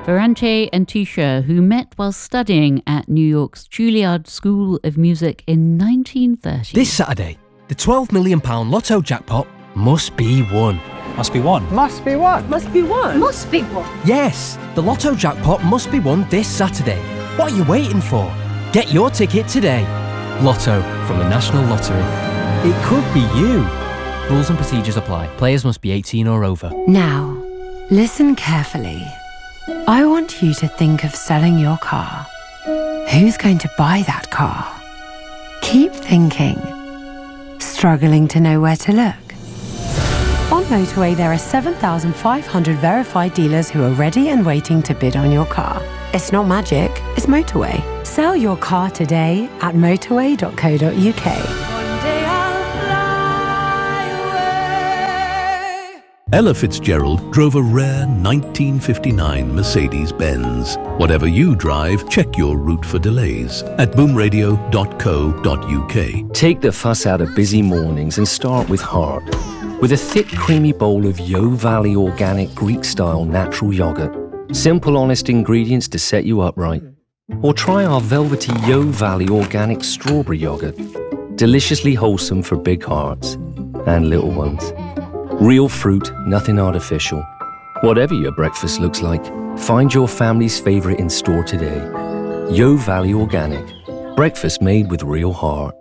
Ferrante and Tisha, who met while studying at New York's Juilliard School of Music in 1930. This Saturday, the £12 million lotto jackpot must be won. Must be won. Must be won. Must be won. Must be won. Yes, the lotto jackpot must be won this Saturday. What are you waiting for? Get your ticket today. Lotto from the National Lottery. It could be you. Rules and procedures apply. Players must be 18 or over. Now, listen carefully. I want you to think of selling your car. Who's going to buy that car? Keep thinking. Struggling to know where to look? On Motorway, there are 7,500 verified dealers who are ready and waiting to bid on your car. It's not magic, it's Motorway. Sell your car today at motorway.co.uk. Ella Fitzgerald drove a rare 1959 Mercedes-Benz. Whatever you drive, check your route for delays at boomradio.co.uk. Take the fuss out of busy mornings and start with heart. With a thick, creamy bowl of Yo Valley organic Greek-style natural yogurt. Simple, honest ingredients to set you up right. Or try our velvety Yo Valley organic strawberry yogurt. Deliciously wholesome for big hearts and little ones. Real fruit, nothing artificial. Whatever your breakfast looks like, find your family's favorite in store today. Yo Valley Organic. Breakfast made with real heart.